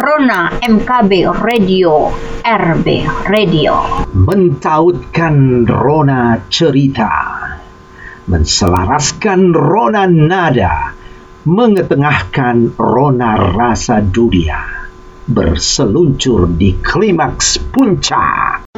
Rona MKB Radio, RB Radio. Mentautkan rona cerita, menselaraskan rona nada, mengetengahkan rona rasa dunia, berseluncur di klimaks puncak.